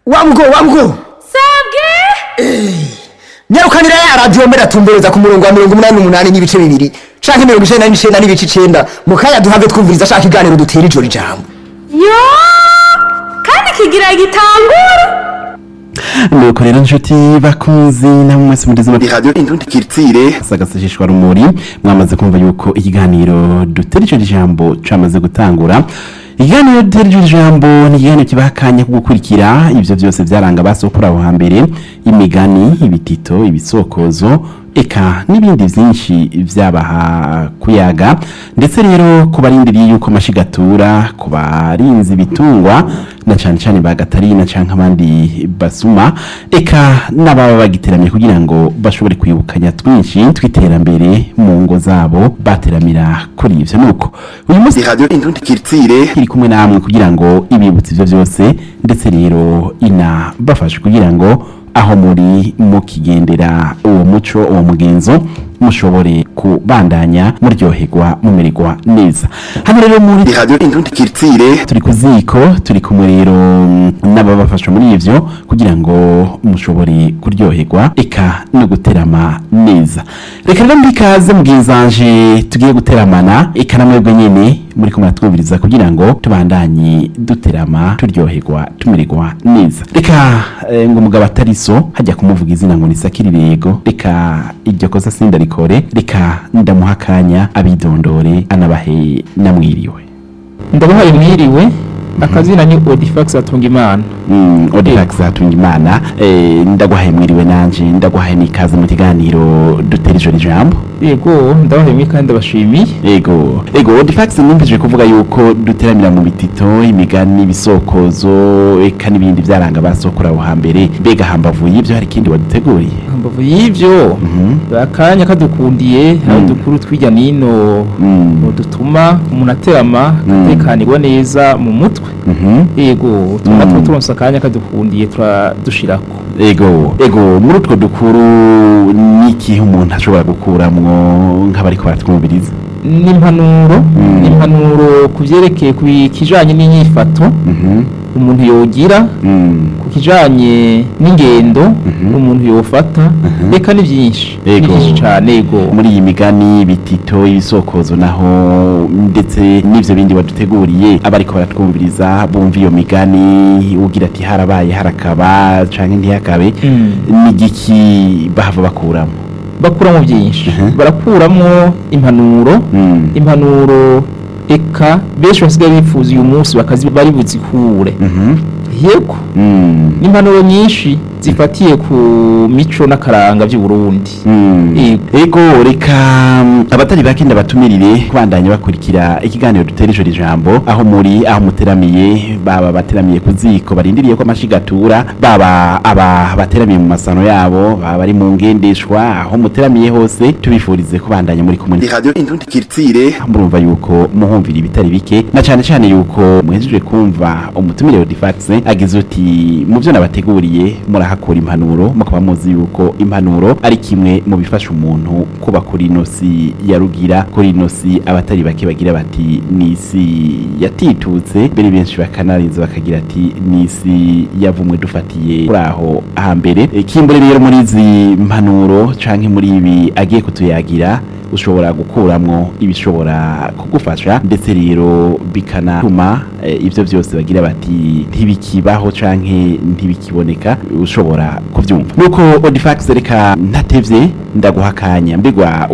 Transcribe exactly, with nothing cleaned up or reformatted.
Wamgo wamgo Sabwe Eh Nyarukanira ya radio mbere atumbereza ku murongo wa mirongo umunani n'umunani n'ibice bibiri canke mirongo icenda n'icenda n'ibice icenda mu kanya duhave twumviriza shaka iganiro dutera ijoro ijambo. Yo kandi kigira gitangura nuko rero nshuti bakunzi na mwese muri zima radio Indundi Kirtire sagasashishwa rumuri mwamaze kumva yuko ikiganiro dutera ijoro ijambo camaze gutangura. Ikiganiro dutera ijoro ijambo ni ikiganiro kibakanya kugukurikira ivyo byose byaranga basokura aho hambere, imigani, ibitito, ibisokozo eka n'ibindi byinshi byabaha kuyaga, ndetse rero kubarindiriye yuko mashigatura kubarinzi bitungwa na cyane cyane bagatarina canke abandi basuma eka nababa bagiteramye kugira ngo bashobore kwibukanya twinshi twiterambere mu ngo zabo bateramira kuri ivyo. Nuko uyu munsi radio Indundi Kirtire iri kumwe namwe kugira ngo ibibutse ivyo byose, ndetse rero ina bafashe kugira ngo aho muri mukigendera uwo muco uwo mugenzo mushobore kubandanya muryoherwa mumererwa neza. Hano rero muri radio Indundi Kirtire turi kuziko turi kumwe rero n'ababafasha muri ivyo kugira ngo mushobore kuryoherwa eka no guterama neza. Reka rero mbikaze mugenzanje tugiye guteramana eka namwebwe nyene muri kumwe twumviriza kugira ngo tubandanye duterama turyoherwa tumererwa neza. Reka e, ngo mugabo atariso hajya kumuvuga izina ngo nisakirirego, reka iryo kosa sinda rikore, reka ndamuhakanya abidondore anabahe namwiriwe. Ndabahaye mwiriwe. Akazina ni Odifax Atungimana. Mm, Odifax Atungimana. Eh ndaguhaye mwiriwe nanje, ndaguhaye nikaze mu kiganiro dutera ijoro ijambo. Yego, ndabahaye mwika ndabashimiye. Yego. Yego Odifax numvije kuvuga yuko duteramira mu bitito, imigani, ibisokozo eka n'ibindi byaranga basokora aho hambere. Bega hambavuye ibyo hari kindi waduteguriye. Hambavu y'ivyo bakanya kadukundiye aho dukuru twijya nino dutuma umuntu aterama katekanirwa neza mu mutwe. Yego tunatwo turonsa akanya kadukundiye turadushirako. Ego ego muri utwo dukuru niki umuntu ashobora gukuramwo nk'abari ko baratwumviriza? N'impanuro n'impanuro kuvyerekeye kubikijanye n'inyifato umuntu yogira, ku kijanye n'ingendo umuntu yofata, reka ni byinshi byinshi cyane. Ego muri iyi migani, bitito, ibisokozo naho ndetse n'ivyo bindi waduteguriye abari ko baratwumviriza bumva iyo migani ugira ati harabaye harakaba canke ntiyakabe, n'igiki bahava bakuramo? Bakuramo byinshi, barakuramo impanuro impanuro eka benshi basigaye bifuza uyu munsi bakazi bari buzikure. Yego n'impanuro nyinshi zifatiye ku mico n'akaranga by'u Burundi. Ego reka abatari bakinda batumirire kubandanya bakurikira ikiganiro dutera ijoro ijambo aho muri aho muteramiye, baba bateramiye kuziko barindiriye ko amashigatura, baba aba bateramiye mu masano yabo, baba bari mu ngendeshwa, aho muteramiye hose tubifurize kubandanya muri kumwe radio Indundi Kirtire. Murumva yuko muhumvira ibitari bike na cyane cyane yuko muhejeje kumva umutumire Odifax agize uti mu byo nabateguriye murahakura impanuro, mukaba muzi yuko impanuro ari kimwe mu bifasha umuntu kuba kuri nosi ya rugira, kuri nosi abatari bake bagira bati nisi yatitutse, bere benshi bakanariza bakagira ati nisi yavumwe dufatiye kuri aho hambere. Kimbere rero muri izi mpanuro canke muri ibi agiye kutuyagira ushobora gukuramwo ibishobora kugufasha, ndetse rero bikanatuma e, ivyo byose bagira bati ntibikibaho canke ntibikiboneka ushobora kuvyumva. Nuko Odifax reka ntatevye ndaguhakanya mbigwa